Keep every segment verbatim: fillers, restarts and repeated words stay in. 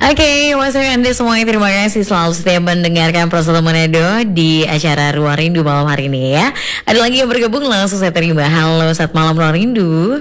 Oke, Mas Anda semuanya terima kasih selalu setia mendengarkan Prosoto Manado di acara Ruang Rindu malam hari ini ya. Ada lagi yang bergabung langsung saya terima. Halo, saat malam Ruang Rindu.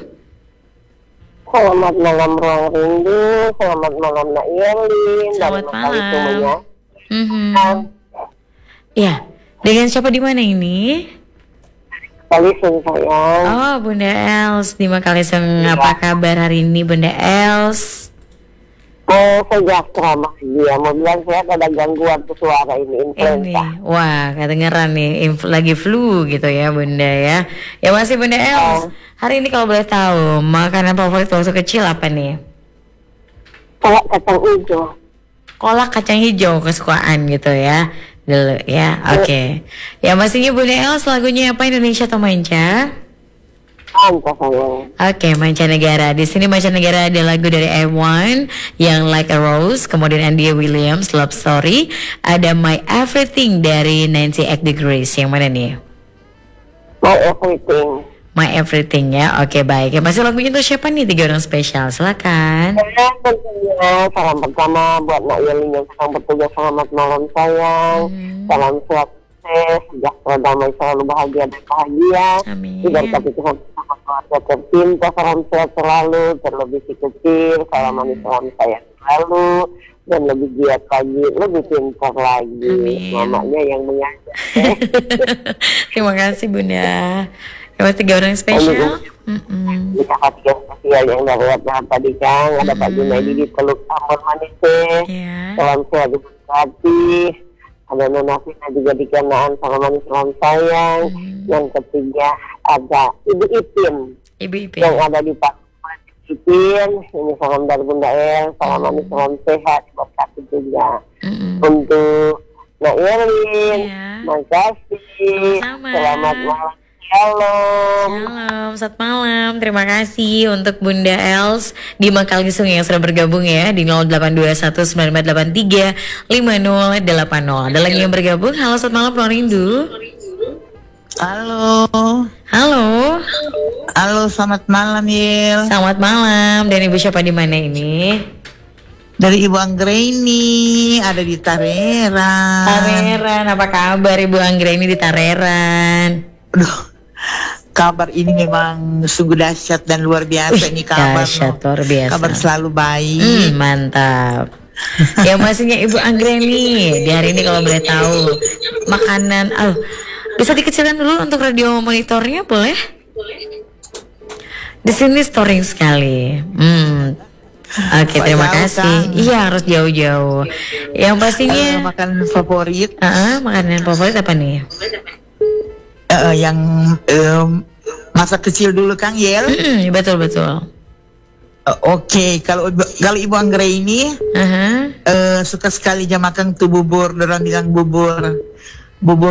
Selamat malam Ruang Rindu, selamat malam Nak Yelin. Selamat malam. Mm-hmm. Ya, dengan siapa di mana ini? Kaliseng sayang. Oh, Bunda Els. Terima kasih. Ya. Apa kabar hari ini Bunda Els? Oh, sejahtera Mas dia. Mau bilang saya ada gangguan suara ini, influenza. Ini, wah, kedengeran nih, inf- lagi flu gitu ya Bunda ya. Ya masih Bunda Els. Oh. Hari ini kalau boleh tahu, makanan favorit waktu kecil apa nih? Kolak kacang hijau. Kolak kacang hijau kesukaan gitu ya. Dulu ya, oke. Okay. Ya pastinya Bunda Els, lagunya apa, Indonesia atau manca? Manca sayang. Oke, okay, mancanegara. Di sini mancanegara ada lagu dari M one yang Like a Rose, kemudian Andy Williams Love Story, ada My Everything dari Nancy Eight Degrees. Yang mana nih? My Everything. My Everything ya. Oke, okay, baik. Ya masih lagunya untuk siapa nih? Tiga orang spesial. Silakan. Ya, tentunya salam pertama buat Nak Yelin yang sedang bertugas. Selamat malam sayang. Hmm. Salam sehat, sejahtera, damai, selalu bahagia dan bahagia. Amin. Diberkati Tuhan sama keluarga tercinta, salam sehat selalu, terlebih si kecil, salam manis, salam sayang selalu, dan lebih giat lagi, lebih pintar lagi. Amin. Mamanya yang mengajar. Terima kasih Bunda. Yang tiga orang spesial. Bisa tiga spesial yang darurat tadi Kang, ada Pak Junaidi di Teluk Ambon Manis. Yeah. Salam sehat diberkati. Ada Nona Fina juga di Kanaan, salam salam sayang. Hmm. Yang ketiga ada Ibu Ipin, Ibu Ipin yang ada di Pak Ipin. Ini salam dari Bunda El, salam manis, hmm. salam sehat, berkati juga. Hmm. Untuk Nak Yelin, yeah. Makasih. Sama-sama. Selamat malam. Shalom. Shalom, selamat malam. Terima kasih untuk Bunda Els di Mangkalisung yang sudah bergabung ya di nol delapan dua satu sembilan delapan tiga lima nol delapan nol. Ada lagi yang bergabung. Halo, selamat malam Ruang Rindu. Halo. Halo. Halo, selamat malam Yel. Selamat malam. Dan Ibu siapa di mana ini? Dari Ibu Anggreni, ada di Tareran. Tareran, apa kabar Ibu Anggreni di Tareran? Aduh, kabar ini memang sungguh dahsyat dan luar biasa. Ini kabar dahsyat, luar biasa. Kabar selalu baik. Hmm, mantap. Ya masihnya Ibu Anggreni di hari ini kalau boleh tahu makanan, oh, bisa dikecilkan dulu untuk radio monitornya boleh? Di sini storing sekali. Hmm. Oke, okay, terima kasih. Kan? Iya, harus jauh-jauh. Yang pastinya uh, makanan favorit. Uh, makanan favorit apa nih? Uh, yang um, masa kecil dulu Kang Yel. Mm, betul betul. Uh, Oke, okay. kalau kalau Ibu Anggra ini uh-huh. uh, suka sekali jam makan tuh bubur, orang bilang bubur bubur